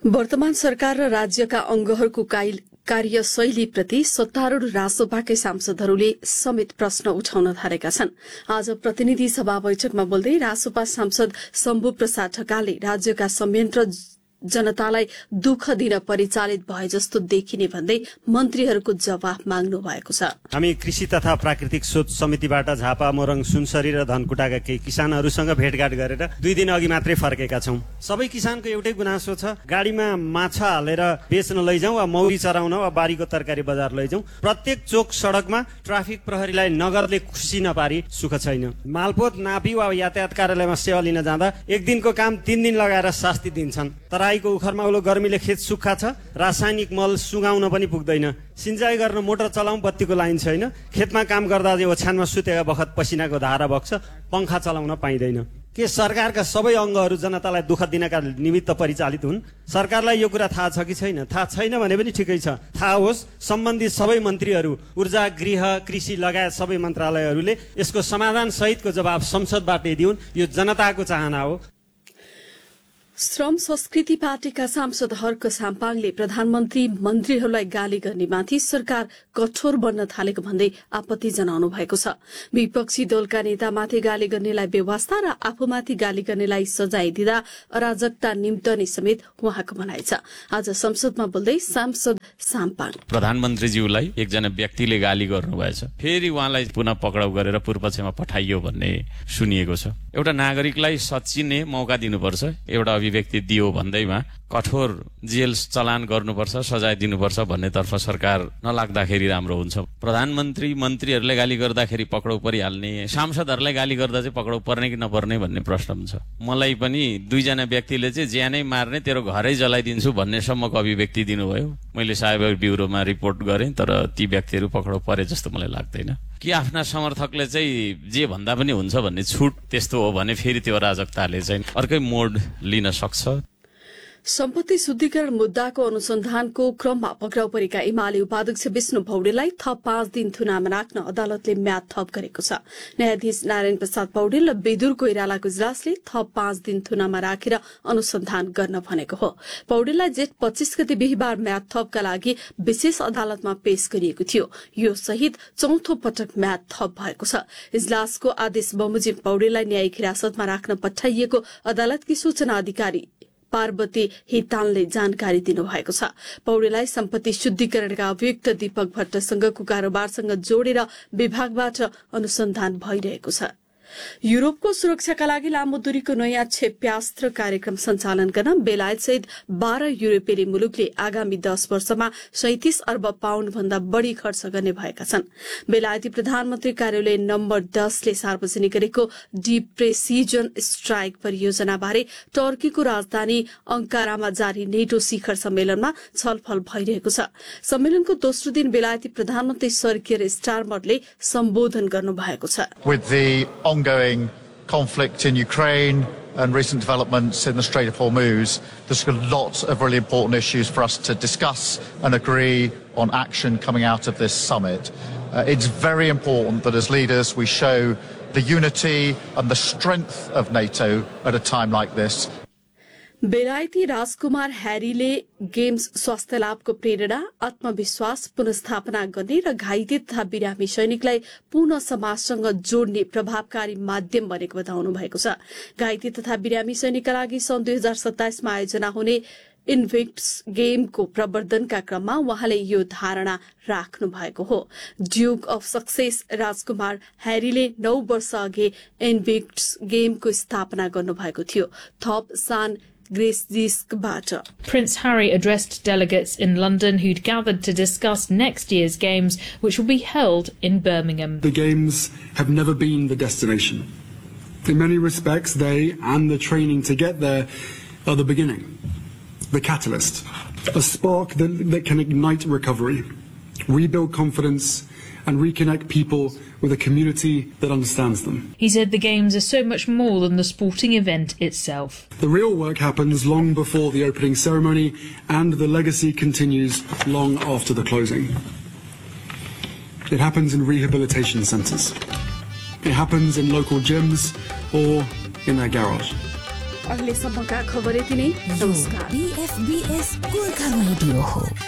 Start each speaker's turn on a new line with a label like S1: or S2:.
S1: वर्तमान सरकार र राज्यका अंगहरूको कार्यशैलीप्रति सत्तारूढ़ रासोपाकै सांसदहरूले समेत प्रश्न उठाउन थालेका छन्। आज प्रतिनिधि सभा बैठकमा बोल्दै रासोपा सांसद शम्भु प्रसाद ढकालले राज्यका संयन्त्र जनतालाई दुःख दिन परिचालित भए जस्तो देखिने भन्दै मन्त्रीहरूको जवाफ माग्नु भएको छ।
S2: हामी कृषि तथा प्राकृतिक शोध समितिबाट झापा, मोरङ, सुनसरी र धनकुटाका केही किसानहरूसँग भेटघाट गरेर 2 दिन अघि मात्रै फर्केका छौं। सबै किसानको एउटै गुनासो छ, गाडीमा माछा हालेर बेच्न लैजाउँ वा मौरी चराउन वा बारीको तरकारी बजार लैजाउँ। प्रत्येक चोक सड़कमा ट्राफिक प्रहरीलाई नगरले खुसी नपारी सुख छैन। मालपोत नापी वा यातायात कार्यालयमा सेवा लिन जाँदा 1 दिनको काम 3 दिन लगाएर शास्ति दिन्छन्। तराईको उखरमा उलो गर्मीले खेत सुक्खा छ, रासायनिक मल सुगाउन पनि पुग्दैन। सिंचाई गर्न मोटर चलाउँ, बत्तीको लाइन छैन। खेतमा काम गर्दा ओछ्यानमा सुतेका बखत पसिनाको धारा बग्छ, पंखा चलाउन पाइँदैन। के सरकारका सबै अंगहरू जनतालाई दुःख दिनका निमित्त परिचालित हुन्? सरकारलाई यो कुरा थाहा छ कि छैन? थाहा छैन भने पनि ठिकै छ, थाहा होस्। सम्बन्धित सबै मन्त्रीहरू, ऊर्जा, गृह, कृषि लगायत सबै मन्त्रालयहरूले यसको समाधान सहितको जवाब संसदबाट दिउन्। यो जनताको चाहना हो।
S1: श्रम संस्कृति पार्टीका सांसद हर्क साम्पाङले प्रधानमन्त्री मन्त्रीहरूलाई गाली गर्नेमाथि सरकार कठोर बन्न थालेको भन्दै आपत्ति जनाउनु भएको छ। विपक्षी दलका नेतामाथि गाली गर्नेलाई बेवास्ता र आफूमाथि गाली गर्नेलाई सजाय दिँदा अराजकता निम्तने समेत उहाँको भनाइ छ। आज संसदमा बोल्दै सांसद साम्पाङ
S3: प्रधानमन्त्रीज्यूलाई एकजना व्यक्तिले गाली गर्नुभएछ, फेरि उहाँलाई पुनः पक्राउ गरेर पूर्वपक्षमा पठाइयो भन्ने सुनिएको छ। एउटा नागरिकलाई सच्चिने मौका दिनुपर्छ, एउटा अभिव्यक्ति दियो भन्दैमा कठोर जेल चलान गर्नुपर्छ, सजाय दिनुपर्छ भन्नेतर्फ सरकार नलाग्दाखेरि राम्रो हुन्छ। प्रधानमन्त्री मन्त्रीहरूले गाली गर्दाखेरि पक्राउ परिहाल्ने, सांसदहरूलाई गाली गर्दा चाहिँ पक्राउ पर्ने कि नपर्ने भन्ने प्रश्न हुन्छ। मलाई पनि 2 जना व्यक्तिले चाहिँ ज्यानै मार्ने, तेरो घरै जलाइदिन्छु भन्नेसम्मको अभिव्यक्ति दिनुभयो। मैले साइबर ब्युरोमा रिपोर्ट गरेँ, तर ती व्यक्तिहरू पक्राउ परे जस्तो मलाई लाग्दैन। कि आफ्ना समर्थकले चाहिँ जे भन्दा पनि हुन्छ भन्ने छुट त्यस्तो हो भने फेरि त्यो अराजकताले चाहिँ अर्कै मोड लिन सक्छ।
S1: सम्पत्ति शुद्धिकरण मुद्दाको अनुसन्धानको क्रममा पक्राउ परेका एमाले उपाध्यक्ष विष्णु पौडेललाई थप 5 दिन थुनामा राख्न अदालतले म्याद थप गरेको छ। न्यायाधीश नारायण प्रसाद पौडेल र विदुर कोइरालाको इजलासले थप 5 दिन थुनामा राखेर अनुसन्धान गर्न भनेको हो। पौडेललाई जेठ 25 गते बिहीबार म्याद थपका लागि विशेष अदालतमा पेश गरिएको थियो। यो सहित चौथो पटक म्याद थप भएको छ। इजलासको आदेश बमोजिम पौडेललाई न्यायिक हिरासतमा राख्न पठाइएको अदालतकी सूचना अधिकारी पार्वती हितालले जानकारी दिनुभएको छ। पौडेललाई सम्पत्ति शुद्धिकरणका अभियुक्त दीपक भट्टसँगको कारोबारसँग जोडेर विभागबाट अनुसन्धान भइरहेको छ। युरोपको सुरक्षाका लागि लामो दूरीको नयाँ क्षेप्यास्त्र कार्यक्रम सञ्चालन गर्न बेलायत सहित 12 युरोपेली मुलुकले आगामी 10 वर्षमा 37 अर्ब पाउण्ड भन्दा बढ़ी खर्च गर्ने भएका छन्। बेलायती प्रधानमन्त्री कार्यालय नम्बर 10 ले सार्वजनिक गरेको डीप प्रेसिजन स्ट्राइक परियोजना बारे टर्कीको राजधानी अंकारामा जारी नेटो शिखर सम्मेलनमा छलफल भइरहेको छ। सम्मेलनको दोस्रो दिन बेलायती प्रधानमन्त्री सर कियर स्टारमरले सम्बोधन गर्नुभएको छ।
S4: Ongoing conflict in Ukraine and recent developments in the Strait of Hormuz, there's a lot of really important issues for us to discuss and agree on action coming out of this summit. It's very important that as leaders we show the unity and the strength of NATO at a time like this.
S1: बेलायती राजकुमार ह्यारीले games स्वास्थ्य लाभको प्रेरणा, आत्मविश्वास पुनस्थापना गर्ने र घाइते तथा बिरामी सैनिकलाई पुनः समाजसँग जोड्ने प्रभावकारी माध्यम बनेको बताउनु भएको छ। घाइते तथा बिरामी सैनिकका लागि सन् 2027 मा आयोजना हुने इन्भिक्ट्स गेमको प्रवर्धनका क्रममा उहाँले यो धारणा राख्नु भएको हो। ड्यूक अफ सक्सेस राजकुमार ह्यारीले 9 वर्ष अघि इन्भिक्ट्स गेमको स्थापना गर्नुभएको थियो। थप सान
S5: Prince Harry addressed delegates in London who'd gathered to discuss next year's Games, which will be held in Birmingham.
S6: The Games have never been the destination. In many respects, they and the training to get there are the beginning, the catalyst, a spark that can ignite recovery, rebuild confidence, and reconnect people with a community that understands them.
S5: He said the Games are so much more than the sporting event itself.
S6: The real work happens long before the opening ceremony, and the legacy continues long after the closing. It happens in rehabilitation centres. It happens in local gyms or in their garage.
S1: अहिलेसम्मका खबर यति नै। नमस्कार।
S7: BFBS Gorkha radio हो।